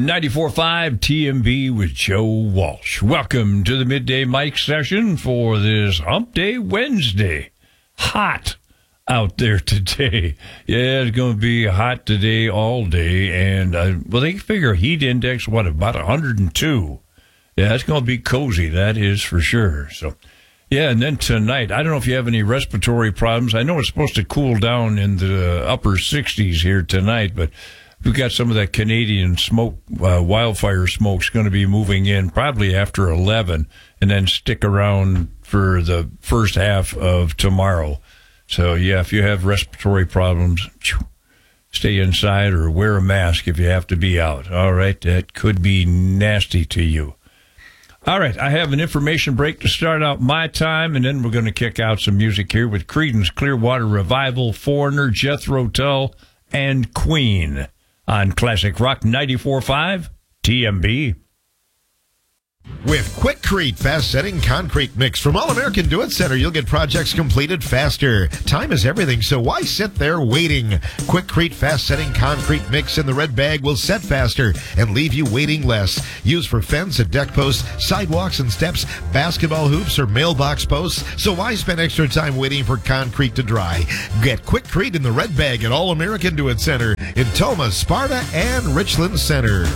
94.5 TMB with Joe Walsh. Welcome to the Midday Mike session for this Hump Day Wednesday. Hot out there today. Yeah, it's going to be hot today all day. And, they figure heat index, about 102. Yeah, it's going to be cozy. That is for sure. So, yeah, and then tonight, I don't know if you have any respiratory problems. I know it's supposed to cool down in the upper 60s here tonight, but we've got some of that Canadian smoke, wildfire smoke's going to be moving in probably after 11 and then stick around for the first half of tomorrow. So, yeah, if you have respiratory problems, stay inside or wear a mask if you have to be out. All right, that could be nasty to you. All right, I have an information break to start out my time, and then we're going to kick out some music here with Creedence Clearwater Revival, Foreigner, Jethro Tull, and Queen on Classic Rock 94.5 TMB. With Quikrete fast-setting concrete mix from All American Do It Center, you'll get projects completed faster. Time is everything, so why sit there waiting? Quikrete fast-setting concrete mix in the red bag will set faster and leave you waiting less. Used for fence and deck posts, sidewalks and steps, basketball hoops, or mailbox posts, so why spend extra time waiting for concrete to dry? Get Quikrete in the red bag at All American Do It Center in Toma, Sparta, and Richland Center.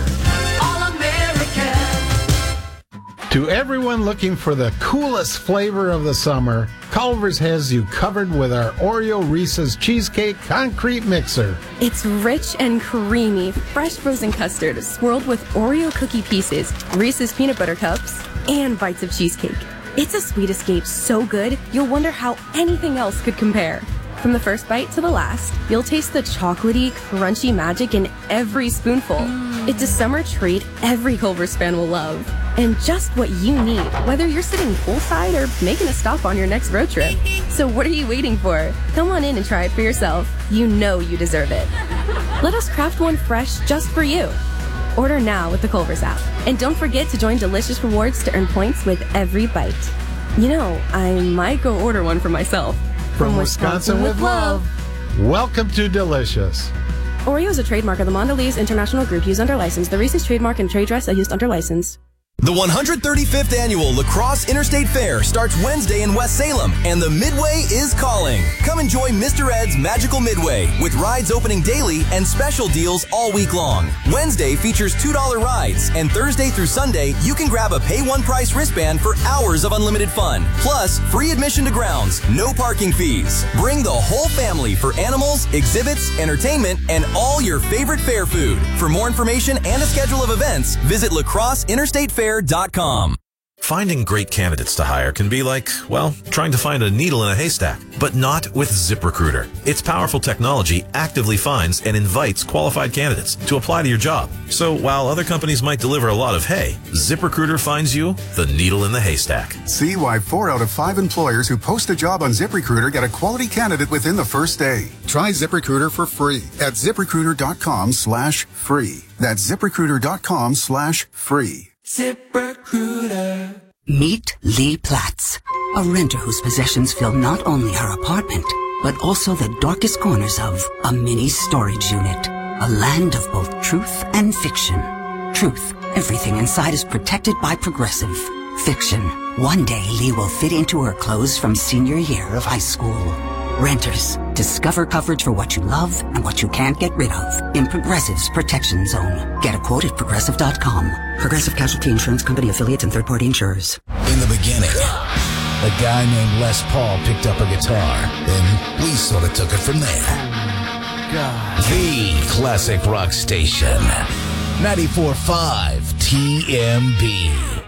To everyone looking for the coolest flavor of the summer, Culver's has you covered with our Oreo Reese's Cheesecake Concrete Mixer. It's rich and creamy, fresh frozen custard swirled with Oreo cookie pieces, Reese's peanut butter cups, and bites of cheesecake. It's a sweet escape so good, you'll wonder how anything else could compare. From the first bite to the last, you'll taste the chocolatey, crunchy magic in every spoonful. It's a summer treat every Culver's fan will love. And just what you need, whether you're sitting poolside or making a stop on your next road trip. So what are you waiting for? Come on in and try it for yourself. You know you deserve it. Let us craft one fresh just for you. Order now with the Culver's app. And don't forget to join Delicious Rewards to earn points with every bite. You know, I might go order one for myself. From Wisconsin with love. Welcome to Delicious. Oreo is a trademark of the Mondelez International Group used under license. The Reese's trademark and trade dress are used under license. The 135th Annual La Crosse Interstate Fair starts Wednesday in West Salem, and the Midway is calling. Come enjoy Mr. Ed's Magical Midway, with rides opening daily and special deals all week long. Wednesday features $2 rides, and Thursday through Sunday, you can grab a pay-one-price wristband for hours of unlimited fun. Plus, free admission to grounds, no parking fees. Bring the whole family for animals, exhibits, entertainment, and all your favorite fair food. For more information and a schedule of events, visit lacrosseinterstatefair.com. Finding great candidates to hire can be like, trying to find a needle in a haystack, but not with ZipRecruiter. Its powerful technology actively finds and invites qualified candidates to apply to your job. So while other companies might deliver a lot of hay, ZipRecruiter finds you the needle in the haystack. See why 4 out of 5 employers who post a job on ZipRecruiter get a quality candidate within the first day. Try ZipRecruiter for free at ZipRecruiter.com/free. That's ZipRecruiter.com/free. ZipRecruiter. Meet Lee Platts, a renter whose possessions fill not only her apartment, but also the darkest corners of a mini storage unit. A land of both truth and fiction. Truth, everything inside is protected by Progressive. Fiction, one day Lee will fit into her clothes from senior year of high school. Renters, discover coverage for what you love and what you can't get rid of in Progressive's Protection Zone. Get a quote at Progressive.com. Progressive Casualty Insurance Company affiliates and third-party insurers. In the beginning, a guy named Les Paul picked up a guitar, and we sort of took it from there. The classic rock station, 94.5 TMB.